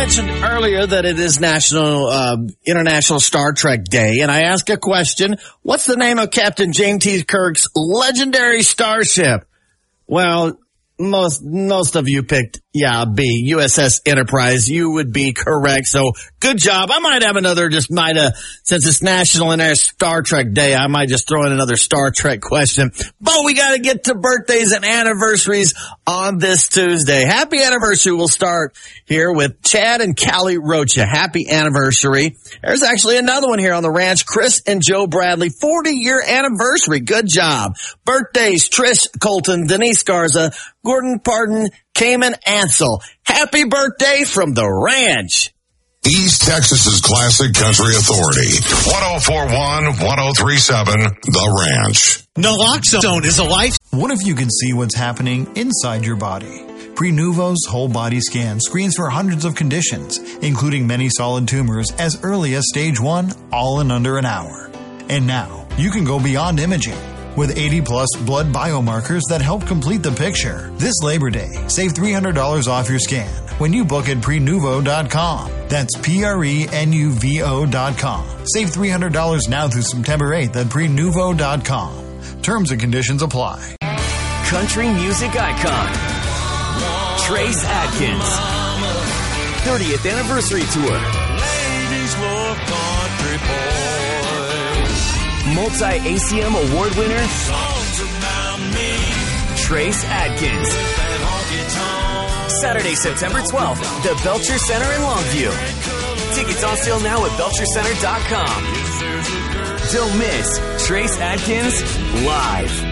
mentioned earlier that it is International Star Trek Day, and I ask a question. What's the name of Captain James T. Kirk's legendary starship? Well, most of you picked, B, USS Enterprise. You would be correct. So good job. I might have another, since it's National Star Trek Day, I might just throw in another Star Trek question. But we got to get to birthdays and anniversaries on this Tuesday. Happy anniversary. We'll start here with Chad and Callie Rocha. Happy anniversary. There's actually another one here on the ranch. Chris and Joe Bradley, 40-year anniversary. Good job. Birthdays, Trish Colton, Denise Garza, Gordon Pardon, Cayman Ansel. Happy birthday from the ranch. East Texas's classic country authority. 104.1, 103.7, The Ranch. Naloxone is a life. What if you could see what's happening inside your body? Prenuvo's whole body scan screens for hundreds of conditions, including many solid tumors as early as stage 1, all in under an hour. And now, you can go beyond imaging. With 80-plus blood biomarkers that help complete the picture. This Labor Day, save $300 off your scan when you book at Prenuvo.com. That's Prenuvo.com. Save $300 now through September 8th at Prenuvo.com. Terms and conditions apply. Country music icon Trace Adkins 30th anniversary tour. Ladies love country boys. Multi-ACM award winner Songs about me. Trace Adkins. Saturday, September 12th, the Belcher Center in Longview. Tickets on sale now at BelcherCenter.com. Don't miss Trace Adkins live.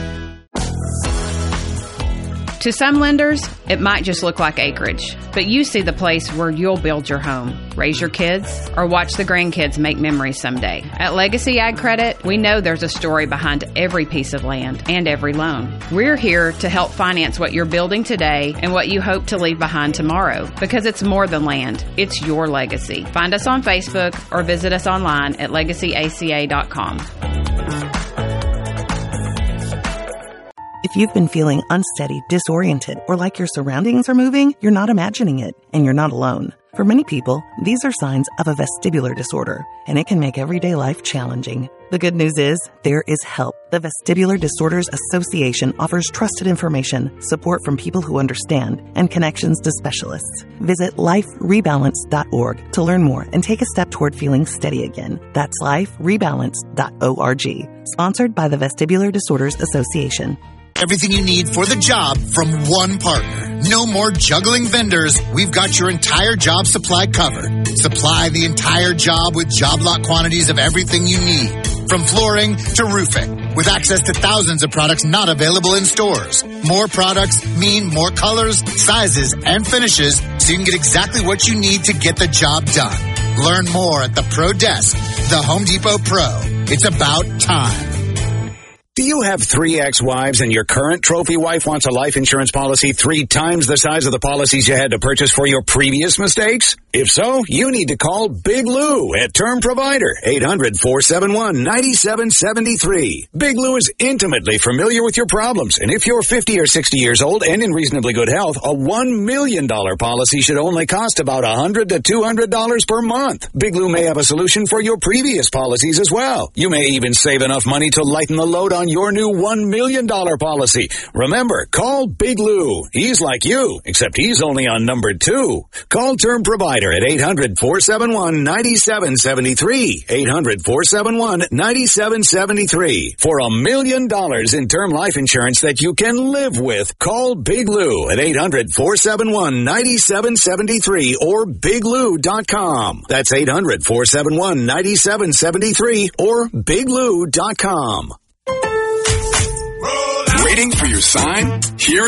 To some lenders, it might just look like acreage, but you see the place where you'll build your home, raise your kids, or watch the grandkids make memories someday. At Legacy Ag Credit, we know there's a story behind every piece of land and every loan. We're here to help finance what you're building today and what you hope to leave behind tomorrow, because it's more than land. It's your legacy. Find us on Facebook or visit us online at legacyaca.com. If you've been feeling unsteady, disoriented, or like your surroundings are moving, you're not imagining it, and you're not alone. For many people, these are signs of a vestibular disorder, and it can make everyday life challenging. The good news is, there is help. The Vestibular Disorders Association offers trusted information, support from people who understand, and connections to specialists. Visit liferebalance.org to learn more and take a step toward feeling steady again. That's liferebalance.org. Sponsored by the Vestibular Disorders Association. Everything you need for the job from one partner. No more juggling vendors. We've got your entire job supply covered. Supply the entire job with job lot quantities of everything you need. From flooring to roofing. With access to thousands of products not available in stores. More products mean more colors, sizes, and finishes, so you can get exactly what you need to get the job done. Learn more at the Pro Desk, the Home Depot Pro. It's about time. Do you have 3 ex-wives and your current trophy wife wants a life insurance policy 3 times the size of the policies you had to purchase for your previous mistakes? If so, you need to call Big Lou at Term Provider, 800-471-9773. Big Lou is intimately familiar with your problems, and if you're 50 or 60 years old and in reasonably good health, a $1 million policy should only cost about $100 to $200 per month. Big Lou may have a solution for your previous policies as well. You may even save enough money to lighten the load on your new $1 million policy. Remember, call Big Lou. He's like you, except he's only on number 2. Call Term Provider at 800-471-9773. 800-471-9773. For $1 million in term life insurance that you can live with, call Big Lou at 800-471-9773 or biglou.com. That's 800-471-9773 or biglou.com. Waiting for your sign? Here